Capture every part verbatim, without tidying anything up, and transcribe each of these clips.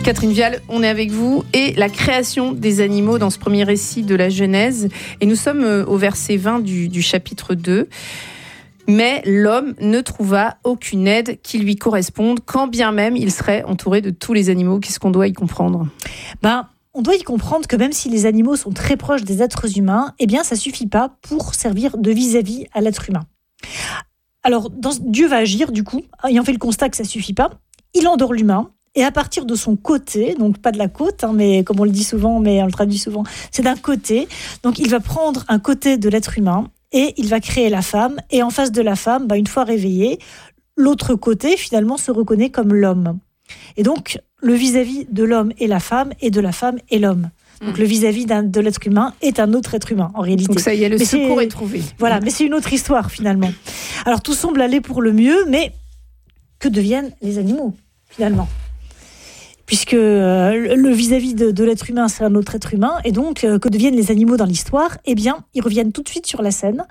Catherine Vial, on est avec vous et la création des animaux dans ce premier récit de la Genèse. Et nous sommes au verset vingt du, du chapitre deux. Mais l'homme ne trouva aucune aide qui lui corresponde, quand bien même il serait entouré de tous les animaux. Qu'est-ce qu'on doit y comprendre ? Ben, on doit y comprendre que même si les animaux sont très proches des êtres humains, eh bien, ça ne suffit pas pour servir de vis-à-vis à l'être humain. Alors, dans, Dieu va agir, du coup, ayant fait le constat que ça ne suffit pas. Il endort l'humain. Et à partir de son côté, donc pas de la côte, hein, mais comme on le dit souvent, mais on le traduit souvent, c'est d'un côté. Donc, il va prendre un côté de l'être humain et il va créer la femme. Et en face de la femme, bah, une fois réveillée, l'autre côté, finalement, se reconnaît comme l'homme. Et donc, le vis-à-vis de l'homme et la femme, et de la femme et l'homme. Donc, mmh. le vis-à-vis d'un, de l'être humain est un autre être humain, en réalité. Donc, ça y est, le mais secours est trouvé. Voilà, mais c'est une autre histoire, finalement. Alors, tout semble aller pour le mieux, mais que deviennent les animaux, finalement ? Puisque euh, le vis-à-vis de, de l'être humain, c'est un autre être humain, et donc, euh, que deviennent les animaux dans l'histoire ? Eh bien, ils reviennent tout de suite sur la scène,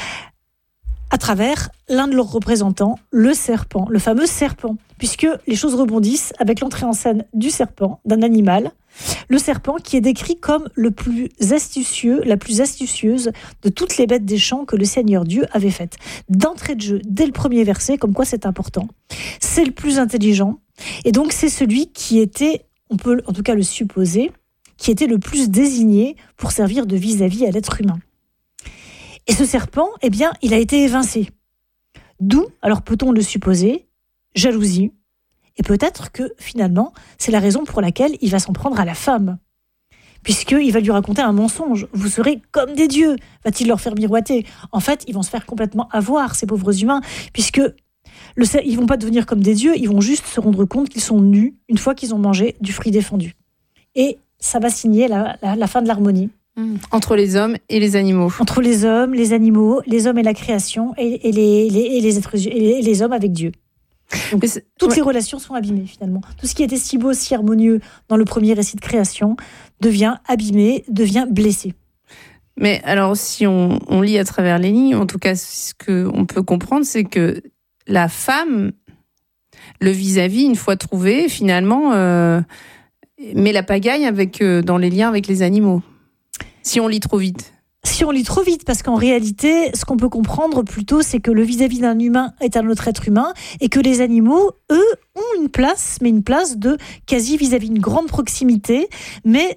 à travers l'un de leurs représentants, le serpent, le fameux serpent, puisque les choses rebondissent avec l'entrée en scène du serpent, d'un animal, le serpent qui est décrit comme le plus astucieux, la plus astucieuse de toutes les bêtes des champs que le Seigneur Dieu avait faites. D'entrée de jeu, dès le premier verset, comme quoi c'est important. C'est le plus intelligent, et donc c'est celui qui était, on peut en tout cas le supposer, qui était le plus désigné pour servir de vis-à-vis à l'être humain. Et ce serpent, eh bien, il a été évincé. D'où, alors peut-on le supposer, jalousie. Et peut-être que, finalement, c'est la raison pour laquelle il va s'en prendre à la femme. Puisqu'il va lui raconter un mensonge. Vous serez comme des dieux, va-t-il leur faire miroiter. En fait, ils vont se faire complètement avoir, ces pauvres humains, puisque le, ils ne vont pas devenir comme des dieux, ils vont juste se rendre compte qu'ils sont nus une fois qu'ils ont mangé du fruit défendu. Et ça va signer la, la, la fin de l'harmonie. Mmh. Entre les hommes et les animaux. Entre les hommes, les animaux, les hommes et la création, et, et, les, les, et, les, êtres, et, les, et les hommes avec Dieu. Donc, toutes ouais. les relations sont abîmées, finalement. Tout ce qui était si beau, si harmonieux dans le premier récit de création devient abîmé, devient blessé. Mais alors, si on, on lit à travers les lignes, en tout cas, ce qu'on peut comprendre, c'est que la femme, le vis-à-vis, une fois trouvé, finalement, euh, met la pagaille avec, euh, dans les liens avec les animaux. Si on lit trop vite. Si on lit trop vite, parce qu'en réalité, ce qu'on peut comprendre plutôt, c'est que le vis-à-vis d'un humain est un autre être humain, et que les animaux, eux, ont une place, mais une place de quasi vis-à-vis, une grande proximité, mais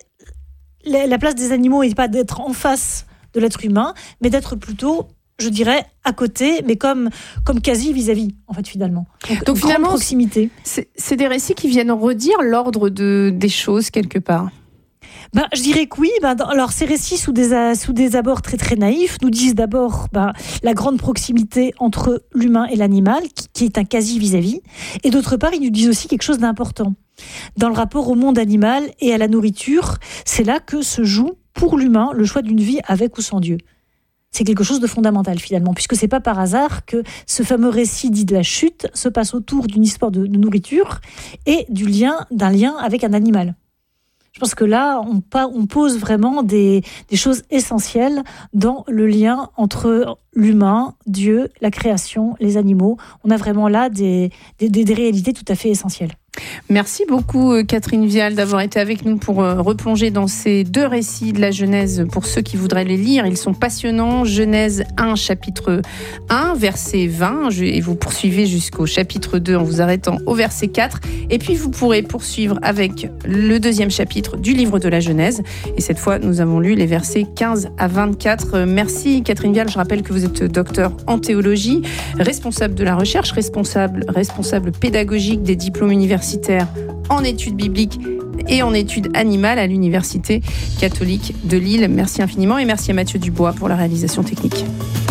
la place des animaux n'est pas d'être en face de l'être humain, mais d'être plutôt, je dirais, à côté, mais comme, comme quasi vis-à-vis, en fait, finalement. Donc, Donc finalement, proximité. C'est, c'est des récits qui viennent redire l'ordre de, des choses, quelque part. Ben, je dirais que oui. Ben, dans, alors, ces récits, sous des, sous des abords très très naïfs, nous disent d'abord ben, la grande proximité entre l'humain et l'animal, qui, qui est un quasi vis-à-vis. Et d'autre part, ils nous disent aussi quelque chose d'important. Dans le rapport au monde animal et à la nourriture, c'est là que se joue, pour l'humain, le choix d'une vie avec ou sans Dieu. C'est quelque chose de fondamental, finalement, puisque c'est pas par hasard que ce fameux récit dit de la chute se passe autour d'une histoire de, de nourriture et du lien, d'un lien avec un animal. Je pense que là, on, on pose vraiment des, des choses essentielles dans le lien entre l'humain, Dieu, la création, les animaux. On a vraiment là des, des, des réalités tout à fait essentielles. Merci beaucoup Catherine Vial d'avoir été avec nous pour replonger dans ces deux récits de la Genèse pour ceux qui voudraient les lire. Ils sont passionnants. Genèse un, chapitre un, verset vingt. Et vous poursuivez jusqu'au chapitre deux en vous arrêtant au verset quatre. Et puis vous pourrez poursuivre avec le deuxième chapitre du livre de la Genèse. Et cette fois, nous avons lu les versets quinze à vingt-quatre. Merci Catherine Vial. Je rappelle que vous êtes docteur en théologie, responsable de la recherche, responsable, responsable pédagogique des diplômes universitaires en études bibliques et en études animales à l'Université catholique de Lille. Merci infiniment et merci à Mathieu Dubois pour la réalisation technique.